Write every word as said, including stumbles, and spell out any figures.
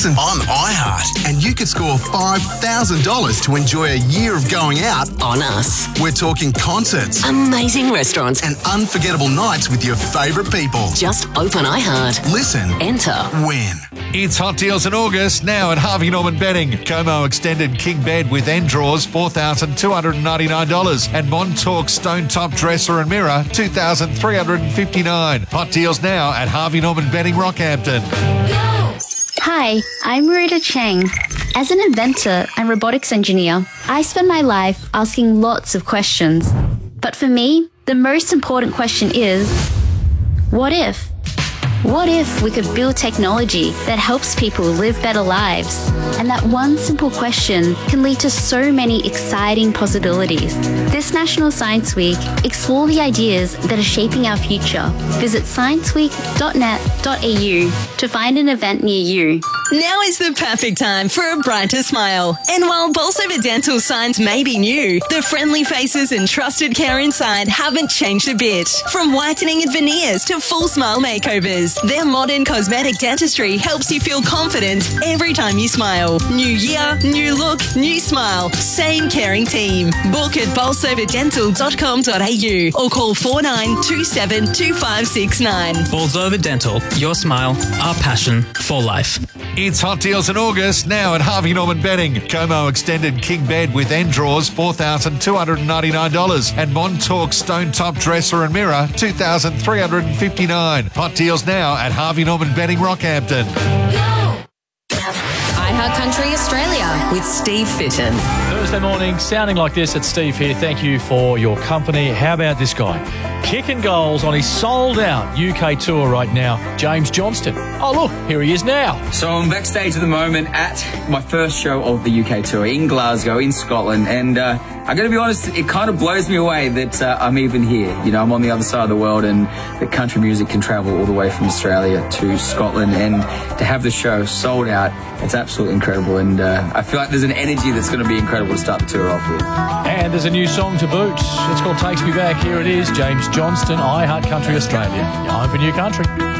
Listen on iHeart and you could score five thousand dollars to enjoy a year of going out On us. We're talking concerts Amazing restaurants. and unforgettable nights with your favourite people. Just open iHeart. Listen, Enter. win. It's Hot Deals in August, now at Harvey Norman Bedding. Como Extended King Bed with end drawers, four thousand two hundred ninety-nine dollars. And Montauk Stone Top Dresser and Mirror, two thousand three hundred fifty-nine dollars. Hot Deals now at Harvey Norman Bedding, Rockhampton. Hi, I'm Marita Chang. As an inventor and robotics engineer, I spend my life asking lots of questions. But for me, the most important question is, what if? What if we could build technology that helps people live better lives? And that one simple question can lead to so many exciting possibilities. This National Science Week, explore the ideas that are shaping our future. Visit science week dot net dot a u to find an event near you. Now is the perfect time for a brighter smile. And while Bolsover Dental signs may be new, the friendly faces and trusted care inside haven't changed a bit. From whitening and veneers to full smile makeovers, their modern cosmetic dentistry helps you feel confident every time you smile. New year, new look, new smile. Same caring team. Book at bolsover dental dot com dot a u or call four nine two seven two five six nine. Bolsover Dental, your smile, our passion for life. It's Hot Deals in August, now at Harvey Norman Bedding. Como Extended King Bed with end drawers, four thousand two hundred ninety-nine dollars. And Montauk Stone Top Dresser and Mirror, two thousand three hundred fifty-nine dollars. Hot Deals now at Harvey Norman Bedding, Rockhampton. iHeart Country Australia with Steve Fitton. Thursday morning, sounding like this. It's Steve here. Thank you for your company. How about this guy? Kicking goals on his sold-out U K tour right now, James Johnston. Oh, look, here he is now. So I'm backstage at the moment at my first show of the U K tour in Glasgow, in Scotland, and uh, I got to be honest, it kind of blows me away that uh, I'm even here. You know, I'm on the other side of the world, and that country music can travel all the way from Australia to Scotland, and to have the show sold out, it's absolutely incredible, and uh, I feel like there's an energy that's going to be incredible to start the tour off with. And there's a new song to boot. It's called Takes Me Back. Here it is, James Johnston, iHeart Country Australia. Your home for new country.